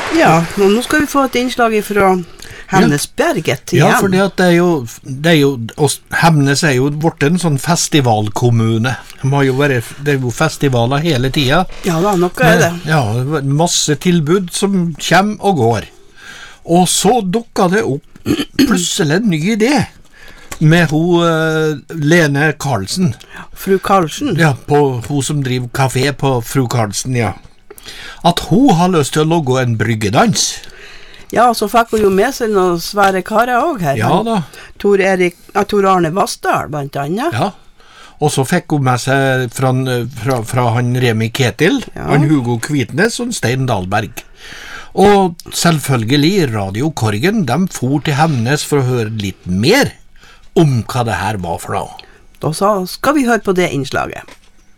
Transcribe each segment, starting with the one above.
Ja, og nå skal vi få et innslag fra Hemnesberget igjen. Ja, for det er jo Hemnes er jo blitt en sånn festivalkommune. Det er jo festivaler hele tiden. Ja da, noe er det. Ja, masse tilbud som kommer og går. Og så dukket det opp plutselig en ny idé med Lene Karlsen. Fru Karlsen? Ja, hun som driver kafé på Fru Karlsen, ja. At hun har lyst til å logge en bryggedans. Ja, så fikk hun jo med seg noen svære karer også her. Ja da. Tor Arne Vassdal, blant annet. Ja, og så fikk hun med seg fra han Remi Ketil, han Hugo Kvitnes og Stein Dahlberg. Og selvfølgelig Radio Korgen, de for til Hemnes for å høre litt mer om hva det her var for noe. Da skal vi høre på det innslaget.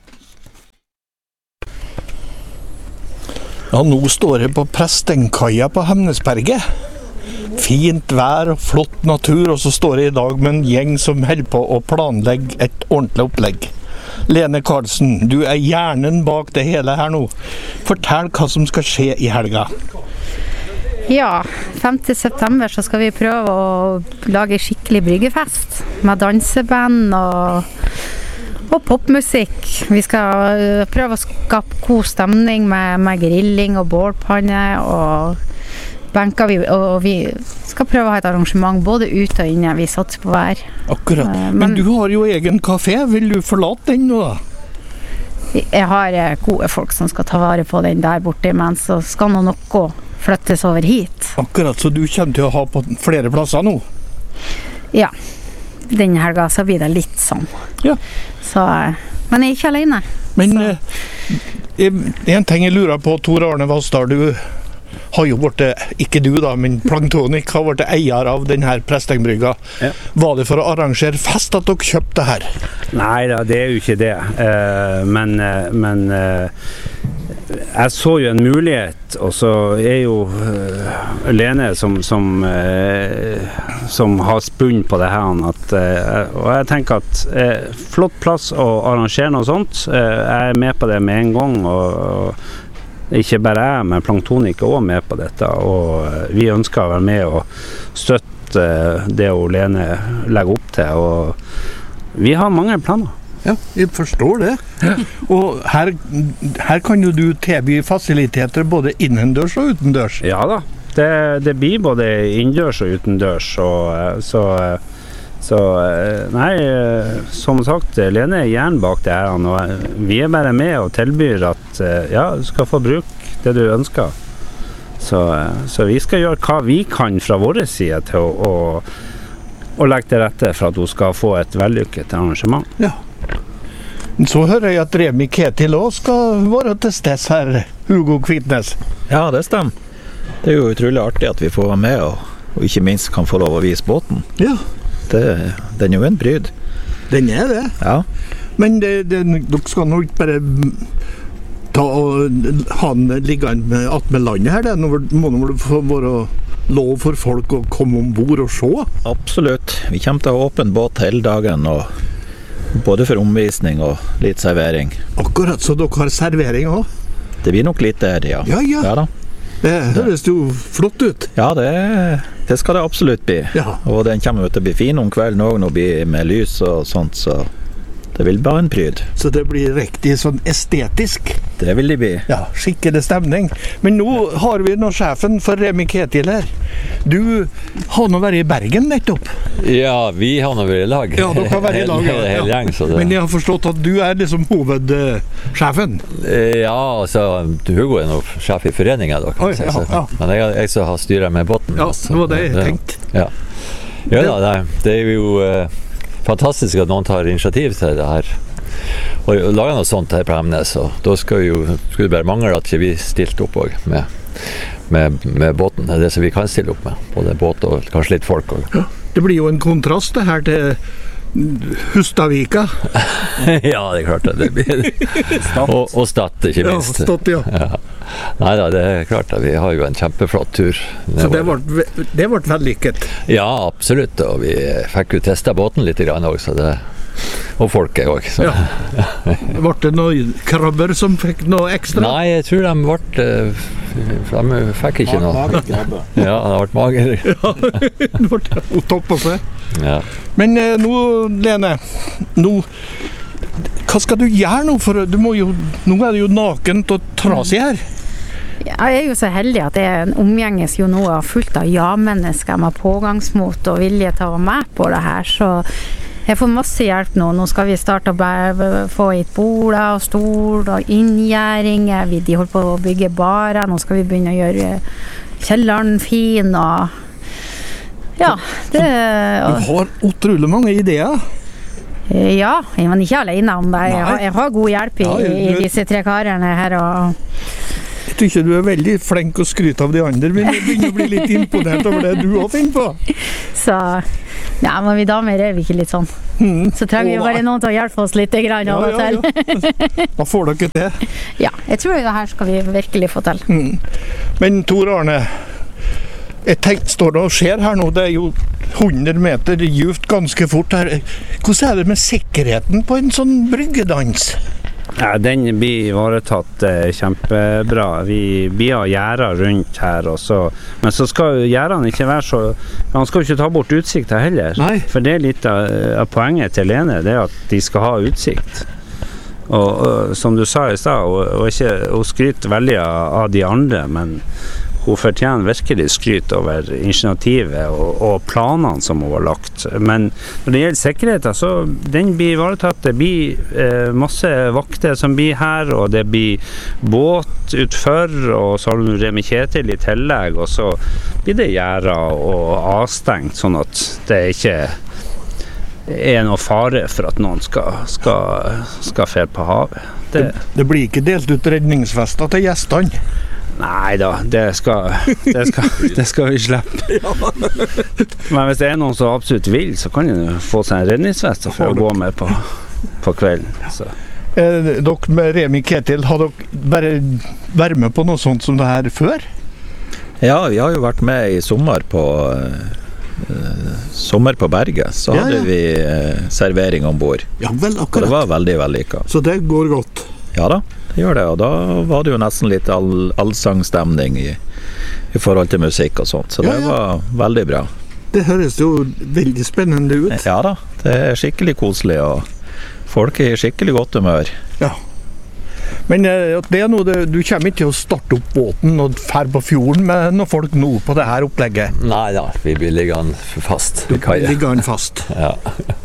Ja, nå står jeg på Prestengkaia på Hemnesberget. Fint vær og flott natur, og så står jeg i dag med en gjeng som holder på å planlegge et ordentlig opplegg. Lene Karlsen, du er hjernen bak det hele her nå. Fortell hva som skal skje i helga. Ja, 5. september så skal vi prøve å lage skikkelig bryggefest med danseband og popmusikk. Vi skal prøve å skape god stemning med grilling og bålpanne og benker. Og vi skal prøve å ha et arrangement både ute og inne. Vi satser på hver. Akkurat. Men du har jo egen kafé. Vil du forlate den nå da? Jeg har gode folk som skal ta vare på den der borte, men så skal noe flyttes over hit. Akkurat, så du kommer til å ha på flere plasser nå? Ja. Denne helga så blir det litt sånn. Ja. Så, men jeg er ikke alene. Men en ting jeg lurer på, Tor Arne Vassdal, du har jo vært, ikke du da, men Planktonic har vært eier av denne Prestengbrygga. Ja. Var det for å arrangere fest at dere kjøpte det her? Nei da, det er jo ikke det. Men jeg så jo en mulighet, og så er jo Lene som har spunnet på det her, og jeg tenker at flott plass å arrangere noe sånt. Jeg er med på det med en gang, og ikke bare jeg, men Planktonic er også med på dette, og vi ønsker å være med og støtte det Lene legger opp til, og vi har mange planer. Ja, jeg forstår det. Ja. Og her kan jo du tilby fasiliteter både innendørs og utendørs. Ja da, det blir både innendørs og utendørs, så nei, som sagt, Lene er hjernen bak det her, og vi er bare med og tilbyr at ja, du skal få bruke det du ønsker. Så vi skal gjøre hva vi kan fra vår side til å legge til rette for at hun skal få et vellykket arrangement. Ja. Så hører jeg at Remi Ketil også skal være til stede her, Hugo Kvitnes. Ja, det stemmer. Det er jo utrolig artig at vi får være med, og ikke minst kan få lov å vise båten. Ja. Den er jo en bryd. Den er det? Ja. Men dere skal nok bare ta og ha den liggende med landet her. Det må få være lov for folk å komme ombord og se. Absolutt. Vi kommer til å ha åpen båt hele dagen, og både for omvisning og litt servering. Akkurat, så dere har servering også? Det blir nok litt der, ja. Ja da. Det høres jo flott ut. Ja, det skal det absolutt bli. Ja. Og den kommer til å bli fin om kvelden også, når det blir med lys og sånt, så det vil bare en pryd. Så det blir riktig sånn estetisk? Det vil det bli. Ja, skikkelig stemning. Men nå har vi nå sjefen for Remi Ketil her. Du har nå vært i Bergen nettopp. Ja, vi har nå vært i lag. Ja, dere har vært i lag. Hele gjeng, så det. Men jeg har forstått at du er liksom hovedsjefen. Ja, altså, Hugo er nå sjef i foreningen da, kan man si. Ja. Men jeg som har styret med båten. Ja, det var det jeg tenkte. Ja, da, det er jo fantastisk at noen tar initiativ til det her. Og lager noe sånt her på Hemnes, og da skulle det bare mangle at ikke vi stilte opp også med båten. Det er det som vi kan stille opp med, både båt og kanskje litt folk også. Ja, det blir jo en kontrast det her til Hustadvika. Ja, det er klart det blir. Og Stad, ikke minst. Ja, Stad, ja. Neida, det er klart det. Vi har jo en kjempeflott tur. Så det ble vellykket? Ja, absolutt. Og vi fikk jo testet båten litt grann også, så det Og folket også. Ja. Var det noen krabber som fikk noe ekstra? Nei, jeg tror de fikk ikke noe. Ja, det ble mager. Ja, det ble topp på seg. Ja. Men nå, Lene, hva skal du gjøre nå? For nå er det jo nakent og trasig her. Jeg er jo så heldig at jeg omgjenges jo nå fullt av ja-mennesker med pågangsmot og vilje til å være med på det her, så jeg får masse hjelp nå. Nå skal vi starte å få hit border og stol og inngjæringer. De holder på å bygge barer. Nå skal vi begynne å gjøre kjelleren fin og ja, det Du har utrolig mange ideer. Ja, men ikke alene om det. Jeg har god hjelp i disse 3 karene her og jeg tror ikke du er veldig flink å skryte av de andre, men jeg begynner å bli litt imponert over det du også finner på. Så, ja, men vi damer er vi ikke litt sånn. Så trenger vi bare noen til å hjelpe oss litt grann av og til. Hva får dere til? Ja, jeg tror det her skal vi virkelig få til. Men Tor Arne, jeg tenkte, står det og ser her nå, det er jo 100 meter djupt ganske fort her. Hvordan er det med sikkerheten på en sånn bryggedans? Ja, den blir ivaretatt kjempebra. Vi har gjerder rundt her også. Men så skal jo gjerdene ikke være så... Man skal jo ikke ta bort utsikten heller. Nei. For det er litt av poenget til Lene, det er at de skal ha utsikt. Og som du sa i sted, hun skryter veldig av de andre, men hun fortjener virkelig skryt over initiativet og planene som hun har lagt. Men når det gjelder sikkerheten, så den blir ivaretatt. Det blir masse vakter som blir her, og det blir båt utfor, og så har du Remi Kjetil i tillegg, og så blir det gjerder og avstengt, sånn at det ikke er noe fare for at noen skal fære på havet. Det blir ikke delt ut redningsvester til gjestene? Nei da, det skal vi slippe. Men hvis det er noen som absolutt vil, så kan de få seg en redningsvest for å gå med på kvelden. Så. Dere med Remi Kjetil, har dere bare vært med på noe sånt som det her før? Ja, vi har jo vært med i sommer på berget. Så hadde vi servering ombord. Ja, vel, akkurat. Og det var veldig vellykket. Så det går godt? Ja da, det gjør det, og da var det jo nesten litt allsangstemning i forhold til musikk og sånt, så det var veldig bra. Det høres jo veldig spennende ut. Ja da, det er skikkelig koselig, og folk er i skikkelig godt humør. Ja. Men det er noe, du kommer ikke til å starte opp båten og fære på fjorden med noen folk nå på det her opplegget? Nei da, vi blir liggende fast i kaia. Liggende fast. Ja.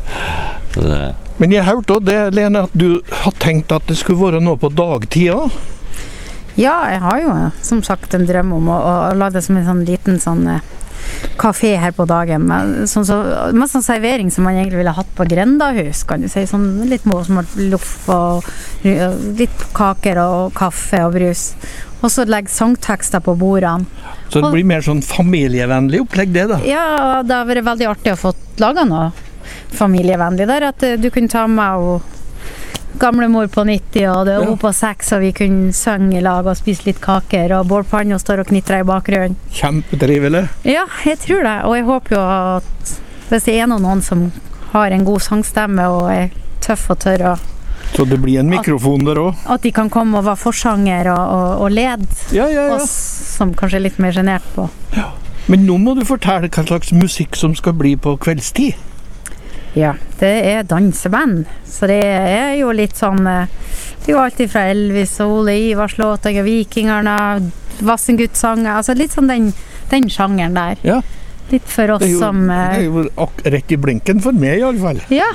Men jeg hørte også det, Lene, at du har tenkt at det skulle være noe på dagtid også? Ja, jeg har jo som sagt en drøm om å la det som en sånn liten kafé her på dagen, med sånn servering som man egentlig ville hatt på grendahus, kan du si, sånn litt småsmart loff og litt kaker og kaffe og brus. Og så legge sangtekster på bordene. Så det blir mer sånn familievennlig opplegg det da? Ja, det har vært veldig artig å få laget noe familievennlig der, at du kunne ta med og gamlemor på 90 og det hun på 6, og vi kunne synge i lag og spise litt kaker, og bålpanna står og knitrer i bakgrunnen. Kjempetrivelig. Ja, jeg tror det, og jeg håper jo at hvis det er noen som har en god sangstemme og er tøff og tørr, så det blir en mikrofon der også? At de kan komme og være forsanger og lede oss som kanskje er litt mer genert på. Ja. Men nå må du fortelle hva slags musikk som skal bli på kveldstid. Ja, det er danseband, så det er jo litt sånn, det er jo alltid fra Elvis, Ole Ivars låter, Vikingerne, Vassendgutsanger, altså litt sånn den sjangeren der. Ja. Litt for oss som... Det er jo rett i blinken for meg i alle fall. Ja,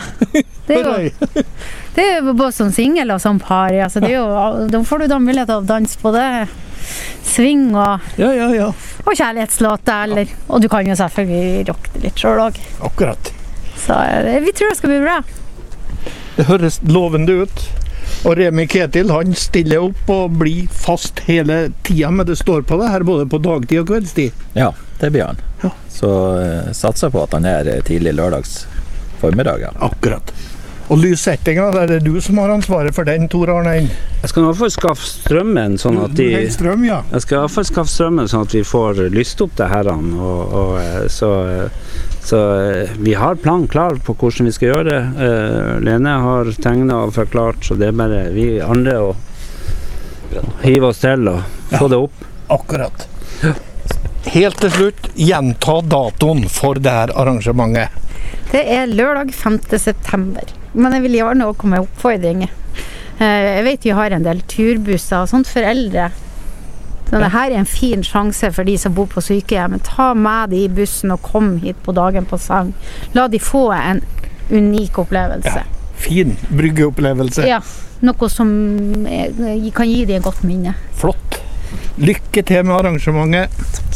det er jo både som single og som par, altså det er jo, da får du da mulighet til å danse på det, swing og kjærlighetslåter, og du kan jo selvfølgelig rocke det litt selv også. Akkurat. Så vi tror det skal bli bra. Det høres lovende ut. Og Remi Kjetil, han stiller opp og blir fast hele tiden, men det står på det her både på dagtid og kveldstid. Ja, det blir han. Ja. Så satser på at han er tidlig lørdags formiddag. Ja. Akkurat. Og lyssettinga, det er du som har ansvaret for den, Tor Arne? Jeg skal i hvert fall skaffe strømmen sånn at de... Strøm, ja. Jeg skal i hvert fall skaffe strømmen sånn at vi får lyst opp det her, så vi har plan klar på hvordan vi skal gjøre det. Lene har tegnet og forklart, så det er bare vi andre å hive oss til og få det opp. Akkurat. Helt til slutt, gjenta datoen for det her arrangementet. Det er lørdag 5. september. Men jeg vil gjerne også komme med oppfordringer. Jeg vet vi har en del turbusser og sånt for eldre. Så det her er en fin sjanse for de som bor på sykehjem. Ta med de i bussen og kom hit på dagen på sang. La de få en unik opplevelse. Ja, fin bryggeopplevelse. Ja, noe som kan gi de et godt minne. Flott. Lykke til med arrangementet.